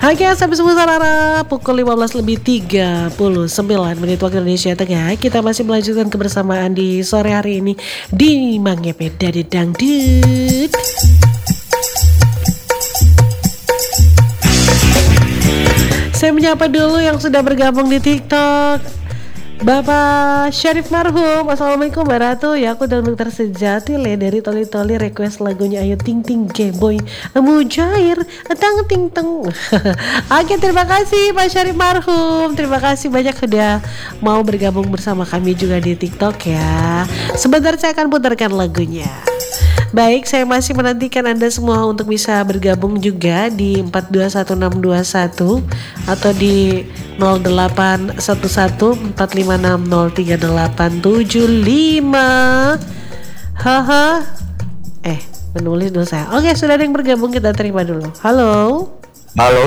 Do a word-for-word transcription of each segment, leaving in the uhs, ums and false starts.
Oke, sampai semua sarara pukul lima belas lebih tiga puluh sembilan menit waktu Indonesia Tengah. Kita masih melanjutkan kebersamaan di sore hari ini di Mangepe Dadi Dangdut. Saya menyapa dulu yang sudah bergabung di TikTok. Bapak Syarif Marhum, assalamualaikum Mbak Ratu. Ya, aku download tersejati le dari Toli Toli request lagunya Ayo Ting Ting Geboy Mujair Tang Ting Teng. Oke, terima kasih Pak Syarif Marhum. Terima kasih banyak sudah mau bergabung bersama kami juga di TikTok ya. Sebentar saya akan putarkan lagunya. Baik, saya masih menantikan Anda semua untuk bisa bergabung juga di empat dua satu enam dua satu atau di nol delapan satu satu empat lima enam nol tiga delapan tujuh lima. Haha. Eh, menulis dulu saya. Oke, sudah ada yang bergabung, kita terima dulu. Halo. Halo.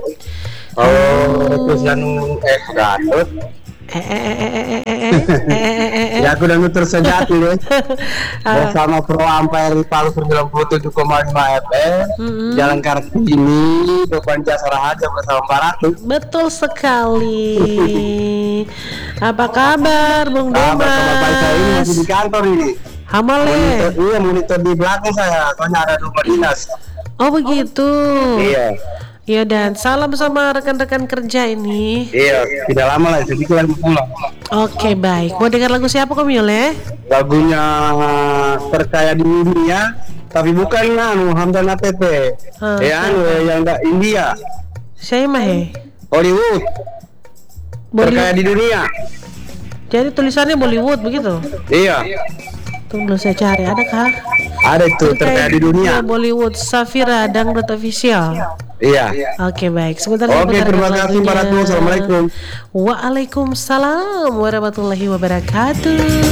Halo, terus Danu eh Gatot. Eh eh eh eh eh eh eh Ya, aku dan Nutur Sejati deh. Bersama Pro Ampere Palu sembilan puluh tujuh koma lima F M, Jalan Kartini, Depan Jasa Raharja bersama Mbak Ratu. Betul sekali. Apa kabar Bung Demas? Kabar baik, saya ini masih di kantor ini. Hamal ya? Monitor, iya, monitor di belakang saya, soalnya ada rumah dinas. Oh begitu. Iya. Iya, dan salam sama rekan-rekan kerja ini. Iya, tidak lama lah, sedikit lagi pulang. Oke, baik. Mau dengar lagu siapa kok Miole? Lagunya Percaya di Dunia, tapi bukan anu Hamdan A T T. Ah, Ya anu yang enggak India. Saya mah he. Hollywood. Percaya di Dunia. Jadi tulisannya Bollywood begitu? Iya. Tunggu saya cari, ada kah? Ada itu Percaya di Dunia. Bollywood Safira Dangdut Official. Iya. Oke, baik. Sebentar. Oke, terima kasih Mbak Ratu. Assalamualaikum. Waalaikumsalam warahmatullahi wabarakatuh.